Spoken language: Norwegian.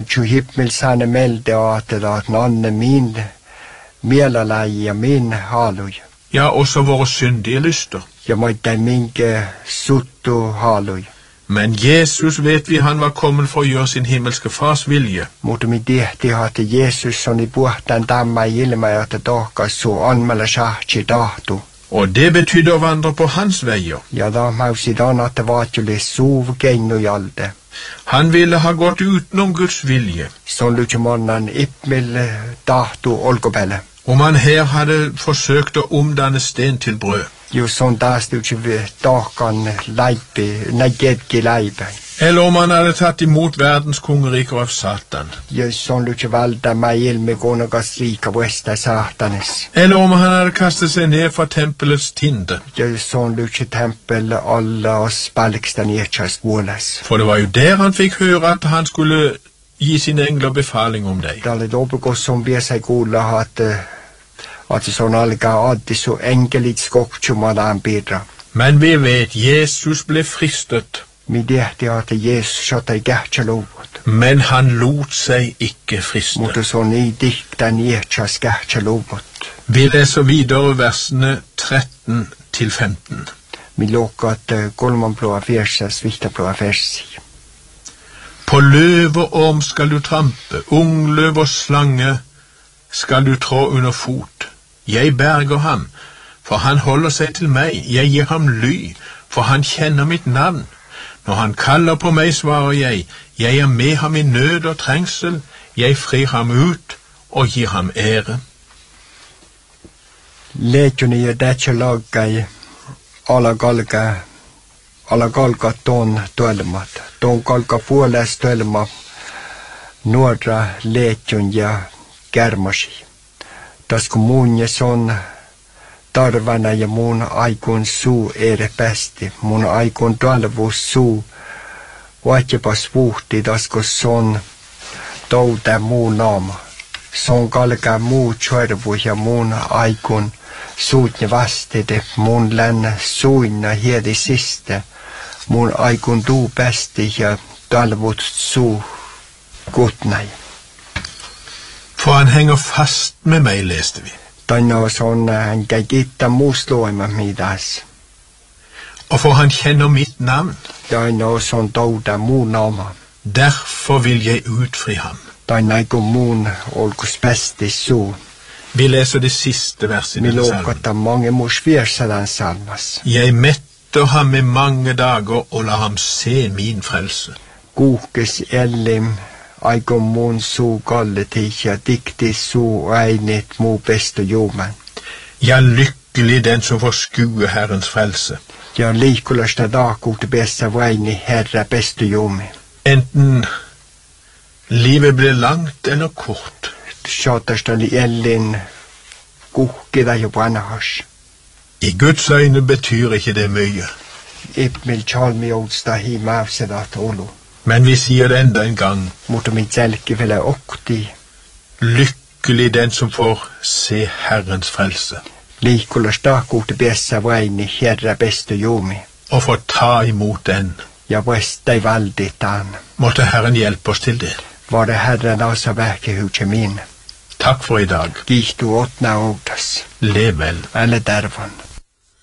tju himmelsane melde at nonne min mielalai ja min halui. Ja, også våre syndige lyster. Ja moitte minke suttu halui. Men Jesus vet vi han var kommet for å gjøre sin himmelske fars vilje. Mutta mi tehti hati Jesus on i puhtaan damma ilma jota tohkassu onmalla sahti tahtu. Og det betydde å vandre på hans veier. Ja da mausi don at vaatjuli suv keinojalde. Han ville ha gått utenom Guds vilje. Son lutsmonnan ippmil tahtu olkopelle. Om han her hadde forsøkt å omdanne sten til brød. Jo son taas lutsi tahkan laipi, nägetki laipi. Eller om han hadde tatt imot verdens kongeriker av Satan. Jo son lutsi valda mai ilmi kuningas riika vuesta saatanes. Eller om han hadde kastet seg ned fra tempelets tinde. Jo son lutsi tempel alla oss palkstan ietsas vuolas. For det var jo der han fikk høre at han skulle gi sine engler befaling om deg. Dalle dobekos som biesa kuulla at se on alkaa addi så enkelit skoktsummalaan pidra. Men vi vet, Jesus ble fristet. Mi tehti at Jesus shota i kähtsäluvut. Men han lot seg ikke friste. Mutta se on i diktan ietsas kähtsäluvut. Vi leser videre versene 13-15. Mi luokat kolmanplua versas, vihtaplua versi. På løv og orm skal du trampe, ungløv og slange skal du trå under fot. Jeg berger ham, for han holder seg til meg. Jeg gir ham ly, for han kjenner mitt navn. Når han kaller på meg, svarer jeg. Jeg er med ham i nød og trengsel. Jeg frir ham ut og gir ham ære. Leetjuni ja tätsä laggai ala kalka ton tuelmat. Ton kalka puoles tuelma nuora leetjun ja kärmosi. Tasko mun ja son tarvana ja mun aikun suu ere päästi. Mun aikun talvus suu vaatjepas vuhti tasko son touta muu naama. Son kalka muu tjörvu ja mun aikun suutne vastide. Mun länne suinna hiedi siste. Mun aikun tuu päästi ja talvut suu kutnai. For han henger fast med meg, leste vi. Tanna on hän käy kiittää muust luema midas. Og for han kjenner mitt navn. Tanna on touta muun naama. Derfor vil jeg utfri ham. Tanna eiku muun olkus päästis suu. Vi leser det siste verset i denne salmen. Mi luokata mange muus viersadan salmas. Jeg metter ham med mange dager og la ham se min frelse. Kuhkes ellim. Aiku mun suu kalleti ja dikti suu äinit muu bestu juuman. Ja, lykkelig den som får skue Herrens frelse. Ja liikulasta daakuuti bessa vaini Herra bestu juumi. Enten livet blir langt eller kort. Saatastali ellin kuhkida jo vanhas. I Guds øyne betyr ikke det mye. Ippmil chalmi oudsta hi mavsedat olu. Men vi sier det enda en gang. Mutta mit selki vele okti. Lykkelig den som får se Herrens frelse. Liikulas daakuuti bessa vaini Herra bestu juumi. Og få ta imot den. Ja vestai valditaan. Måtte Herren hjelpe oss til det. Var det Herren også väkehuutse min. Takk for i dag. Kiihtuu otna outas. Lev vel. Alle tervan.